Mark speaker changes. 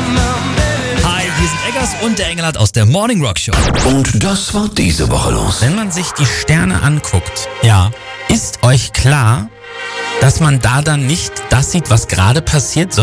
Speaker 1: Hi, hier sind Eggers und der Engelhardt aus der Morning Rock Show.
Speaker 2: Und das war diese Woche los.
Speaker 3: Wenn man sich die Sterne anguckt,
Speaker 1: Ja.
Speaker 3: ist euch klar, dass man da dann nicht das sieht, was gerade passiert,